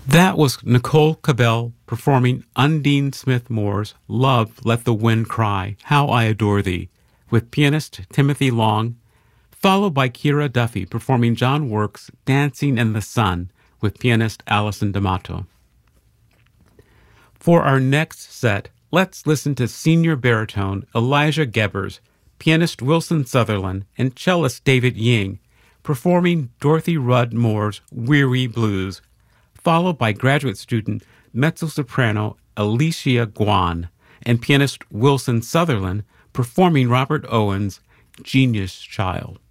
That was Nicole Cabell performing Undine Smith Moore's Love, Let the Wind Cry, How I Adore Thee, with pianist Timothy Long, followed by Kira Duffy performing John Work's Dancing in the Sun with pianist Alison D'Amato. For our next set, let's listen to senior baritone Elijah Gebbers, pianist Wilson Sutherland, and cellist David Ying performing Dorothy Rudd Moore's Weary Blues, followed by graduate student mezzo-soprano Alicia Guan and pianist Wilson Sutherland performing Robert Owen's Genius Child.